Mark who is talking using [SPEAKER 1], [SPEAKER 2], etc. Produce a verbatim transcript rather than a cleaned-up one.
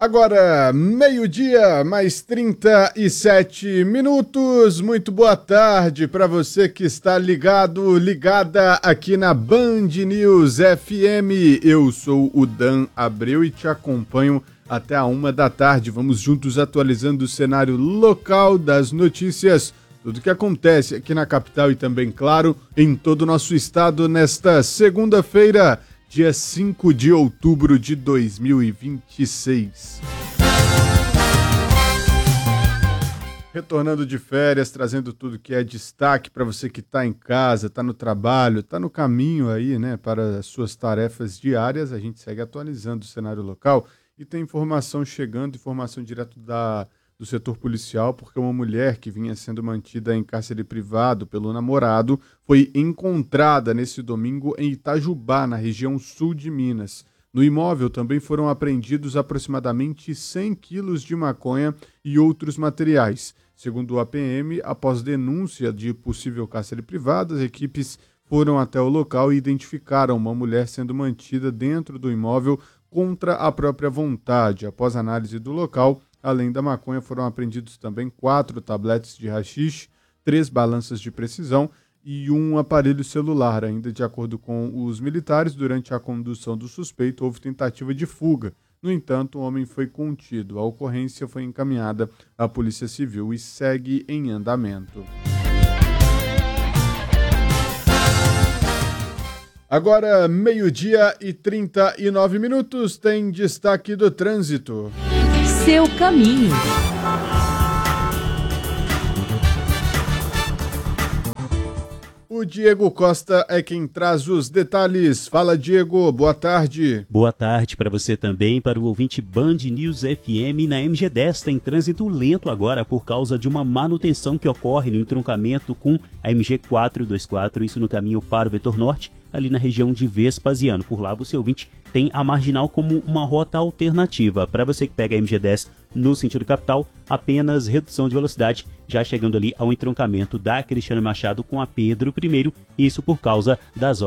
[SPEAKER 1] Agora, meio-dia, mais trinta e sete minutos. Muito boa tarde para você que está ligado, ligada aqui na Band News F M. Eu sou o Dan Abreu e te acompanho até a uma da tarde. Vamos juntos atualizando o cenário local das notícias, tudo que acontece aqui na capital e também, claro, em todo o nosso estado nesta segunda-feira, dia cinco de outubro de dois mil e vinte e seis. Retornando de férias, trazendo tudo que é destaque para você que está em casa, está no trabalho, está no caminho aí, né, para as suas tarefas diárias. A gente segue atualizando o cenário local e tem informação chegando, informação direto da, do setor policial, porque uma mulher que vinha sendo mantida em cárcere privado pelo namorado foi encontrada nesse domingo em Itajubá, na região sul de Minas. No imóvel também foram apreendidos aproximadamente cem quilos de maconha e outros materiais. Segundo o A P M, após denúncia de possível cárcere privado, as equipes foram até o local e identificaram uma mulher sendo mantida dentro do imóvel contra a própria vontade. Após análise do local, além da maconha, foram apreendidos também quatro tabletes de haxixe, três balanças de precisão e um aparelho celular. Ainda de acordo com os militares, durante a condução do suspeito, houve tentativa de fuga. No entanto, o homem foi contido. A ocorrência foi encaminhada à Polícia Civil e segue em andamento. Agora, meio-dia e trinta e nove minutos, tem destaque do trânsito.
[SPEAKER 2] Seu caminho.
[SPEAKER 1] O Diego Costa é quem traz os detalhes. Fala, Diego, boa tarde.
[SPEAKER 3] Boa tarde para você também, para o ouvinte Band News F M. Na M G dez tem trânsito lento agora por causa de uma manutenção que ocorre no entroncamento com a M G quatrocentos e vinte e quatro, isso no caminho para o Vetor Norte, ali na região de Vespasiano. Por lá, você ouvinte tem a Marginal como uma rota alternativa. Para você que pega a M G dez no sentido capital, apenas redução de velocidade, já chegando ali ao entroncamento da Cristiano Machado com a Pedro I, isso por causa das